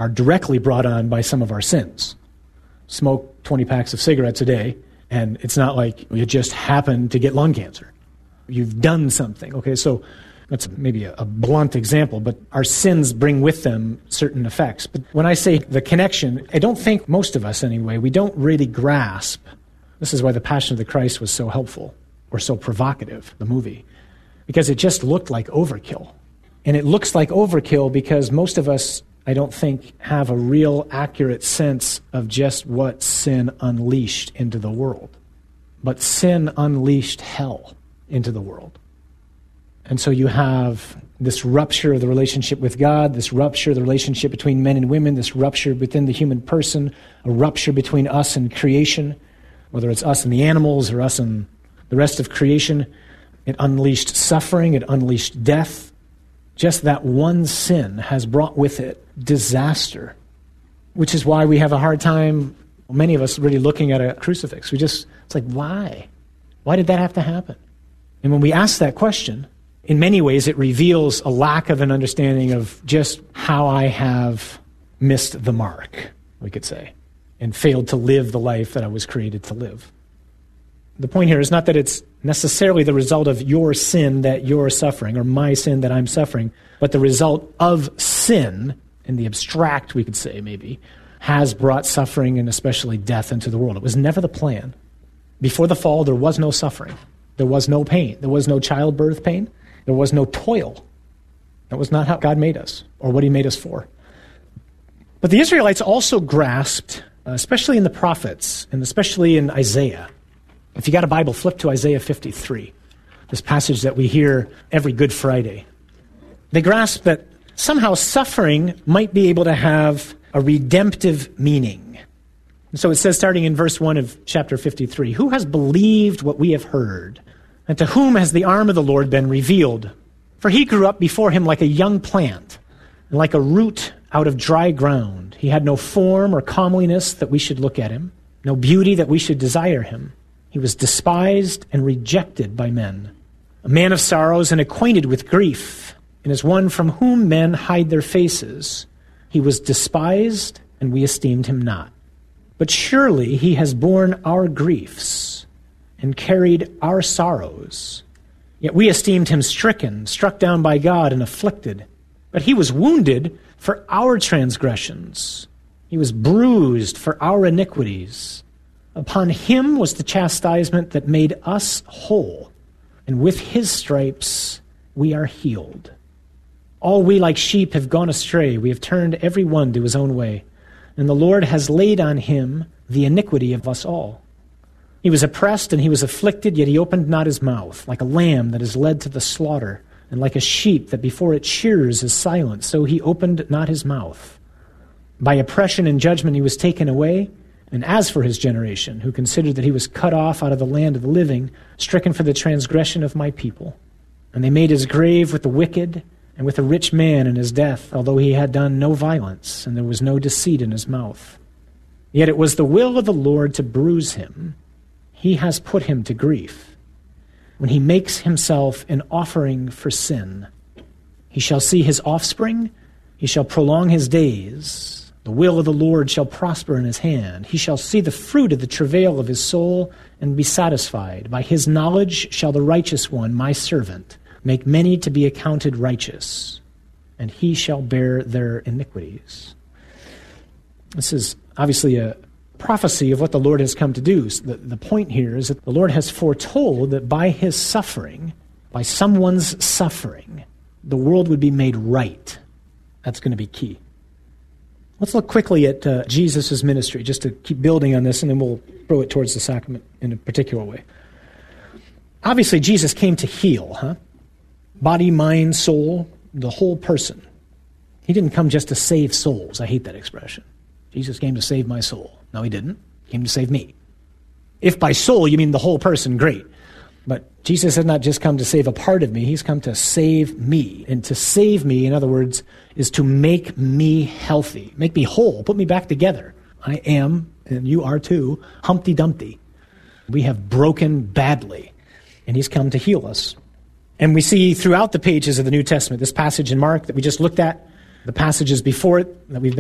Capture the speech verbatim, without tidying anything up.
are directly brought on by some of our sins. Smoke twenty packs of cigarettes a day, and it's not like you just happen to get lung cancer. You've done something. Okay, so that's maybe a, a blunt example, but our sins bring with them certain effects. But when I say the connection, I don't think most of us anyway, we don't really grasp. This is why The Passion of the Christ was so helpful or so provocative, the movie, because it just looked like overkill. And it looks like overkill because most of us, I don't think, have a real accurate sense of just what sin unleashed into the world. But sin unleashed hell into the world. And so you have this rupture of the relationship with God, this rupture of the relationship between men and women, this rupture within the human person, a rupture between us and creation, whether it's us and the animals or us and the rest of creation. It unleashed suffering, it unleashed death. Just that one sin has brought with it disaster, which is why we have a hard time, many of us, really looking at a crucifix. We just, it's like, why? Why did that have to happen? And when we ask that question, in many ways it reveals a lack of an understanding of just how I have missed the mark, we could say, and failed to live the life that I was created to live. The point here is not that it's necessarily the result of your sin that you're suffering, or my sin that I'm suffering, but the result of sin, in the abstract, we could say maybe, has brought suffering and especially death into the world. It was never the plan. Before the fall, there was no suffering. There was no pain. There was no childbirth pain. There was no toil. That was not how God made us, or what he made us for. But the Israelites also grasped, especially in the prophets, and especially in Isaiah. If you got a Bible, flip to Isaiah fifty-three, this passage that we hear every Good Friday. They grasped that somehow suffering might be able to have a redemptive meaning. And so it says, starting in verse one of chapter fifty-three, "Who has believed what we have heard? And to whom has the arm of the Lord been revealed? For he grew up before him like a young plant, and like a root out of dry ground. He had no form or comeliness that we should look at him, no beauty that we should desire him. He was despised and rejected by men, a man of sorrows and acquainted with grief, and as one from whom men hide their faces. He was despised, and we esteemed him not. But surely he has borne our griefs and carried our sorrows. Yet we esteemed him stricken, struck down by God, and afflicted. But he was wounded for our transgressions. He was bruised for our iniquities. Upon him was the chastisement that made us whole, and with his stripes we are healed. All we like sheep have gone astray. We have turned every one to his own way, and the Lord has laid on him the iniquity of us all. He was oppressed and he was afflicted, yet he opened not his mouth. Like a lamb that is led to the slaughter, and like a sheep that before it shears is silent, so he opened not his mouth. By oppression and judgment he was taken away. And as for his generation, who considered that he was cut off out of the land of the living, stricken for the transgression of my people. And they made his grave with the wicked and with a rich man in his death, although he had done no violence, and there was no deceit in his mouth. Yet it was the will of the Lord to bruise him. He has put him to grief. When he makes himself an offering for sin, he shall see his offspring, he shall prolong his days. The will of the Lord shall prosper in his hand. He shall see the fruit of the travail of his soul and be satisfied. By his knowledge shall the righteous one, my servant, make many to be accounted righteous, and he shall bear their iniquities." This is obviously a prophecy of what the Lord has come to do. So the, the point here is that the Lord has foretold that by his suffering, by someone's suffering, the world would be made right. That's going to be key. Let's look quickly at uh, Jesus' ministry, just to keep building on this, and then we'll throw it towards the sacrament in a particular way. Obviously, Jesus came to heal, huh? Body, mind, soul, the whole person. He didn't come just to save souls. I hate that expression. Jesus came to save my soul. No, he didn't. He came to save me. If by soul you mean the whole person, great. But Jesus has not just come to save a part of me. He's come to save me. And to save me, in other words, is to make me healthy, make me whole, put me back together. I am, and you are too, Humpty Dumpty. We have broken badly, and he's come to heal us. And we see throughout the pages of the New Testament, this passage in Mark that we just looked at, the passages before it that we've been